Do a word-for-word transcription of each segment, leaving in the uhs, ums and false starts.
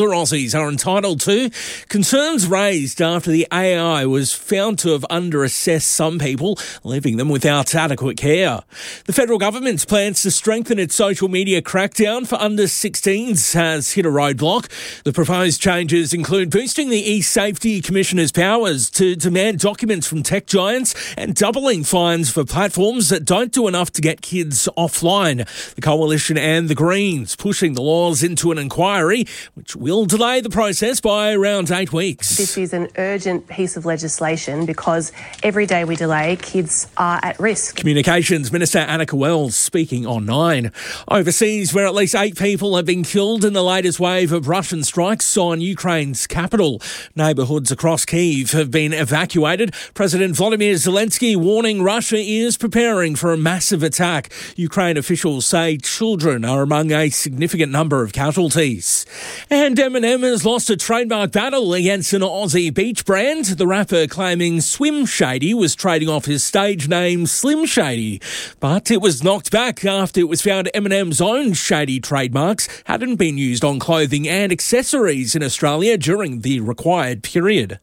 Aussies are entitled to. Concerns raised after the A I was found to have under-assessed some people, leaving them without adequate care. The federal government's plans to strengthen its social media crackdown for under sixteens has hit a roadblock. The proposed changes include boosting the e-Safety Commissioner's powers to demand documents from tech giants and doubling fines for platforms that don't do enough to get kids offline. The Coalition and the Greens pushing the laws into an inquiry, which will will delay the process by around eight weeks. This is an urgent piece of legislation because every day we delay, kids are at risk. Communications Minister Annika Wells speaking on Nine. Overseas, where at least eight people have been killed in the latest wave of Russian strikes on Ukraine's capital. Neighbourhoods across Kyiv have been evacuated. President Volodymyr Zelensky warning Russia is preparing for a massive attack. Ukraine officials say children are among a significant number of casualties. And Eminem has lost a trademark battle against an Aussie beach brand. The rapper claiming Swim Shady was trading off his stage name Slim Shady. But it was knocked back after it was found Eminem's own shady trademarks hadn't been used on clothing and accessories in Australia during the required period.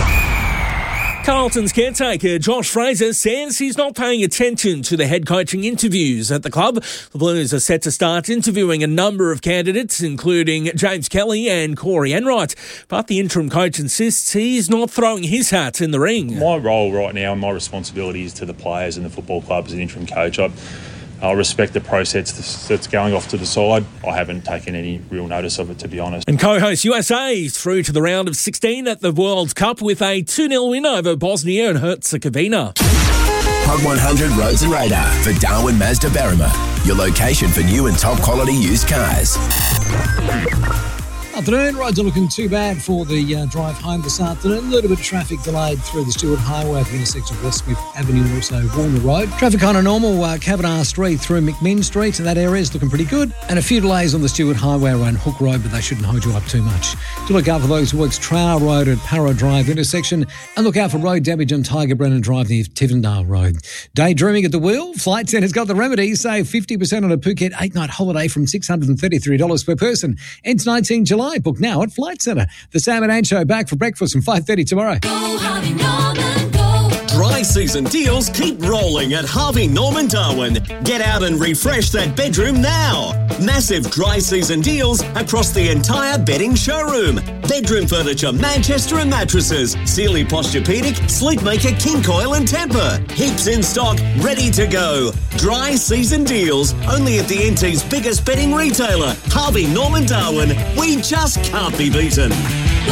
Carlton's caretaker, Josh Fraser, says he's not paying attention to the head coaching interviews at the club. The Blues are set to start interviewing a number of candidates, including James Kelly and Corey Enright. But the interim coach insists he's not throwing his hat in the ring. My role right now and my responsibility is to the players and the football club as an interim coach. I I respect the process that's going off to the side. I haven't taken any real notice of it, to be honest. And co-host U S A through to the round of sixteen at the World Cup with a two nil win over Bosnia and Herzegovina. Hot one hundred Roads and Radar for Darwin Mazda Berrima, your location for new and top quality used cars. Afternoon, roads are looking too bad for the uh, drive home this afternoon. A little bit of traffic delayed through the Stewart Highway at the intersection of West Smith Avenue and also Warner Road. Traffic kind of normal, uh, Kavanagh Street through McMinn Street, and that area is looking pretty good. And a few delays on the Stewart Highway around Hook Road, but they shouldn't hold you up too much. Do look out for those who works Trail Road at Para Drive intersection, and look out for road damage on Tiger Brennan Drive near Tivendale Road. Daydreaming at the wheel? Flight Centre's got the remedy. Save fifty percent on a Phuket eight-night holiday from six hundred thirty-three dollars per person. Ends nineteenth of July. Book now at Flight Centre. The Sam and Ann Show back for breakfast from five thirty tomorrow. Go, Harvey Norman, go. Dry season deals keep rolling at Harvey Norman Darwin. Get out and refresh that bedroom now. Massive dry season deals across the entire bedding showroom. Bedroom furniture, Manchester and mattresses, Sealy Posturepedic, Sleepmaker, King Coil and Temper. Heaps in stock, ready to go. Dry season deals only at the N T's biggest bedding retailer, Harvey Norman Darwin. We just can't be beaten. Go,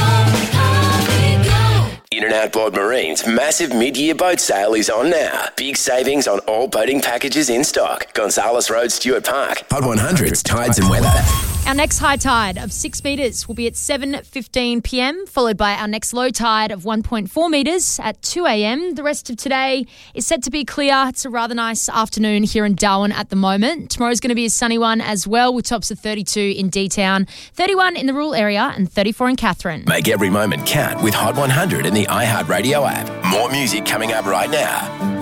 Harvey, go. In and Outboard Marine's massive mid-year boat sale is on now. Big savings on all boating packages in stock. Gonzales Road, Stewart Park. Hot one hundred's Tides and Weather. Our next high tide of six metres will be at seven fifteen p m, followed by our next low tide of one point four metres at two a m. The rest of today is set to be clear. It's a rather nice afternoon here in Darwin at the moment. Tomorrow's going to be a sunny one as well, with tops of thirty-two in D-Town, thirty-one in the rural area and thirty-four in Katherine. Make every moment count with Hot one hundred in the iHeartRadio app. More music coming up right now.